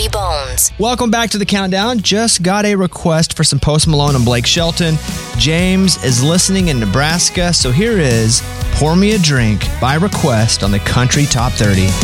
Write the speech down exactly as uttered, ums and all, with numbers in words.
Bobby Bones. Welcome back to the Countdown. Just got a request for some Post Malone and Blake Shelton. James is listening in Nebraska, so here is Pour Me a Drink by request on the Country Top thirty.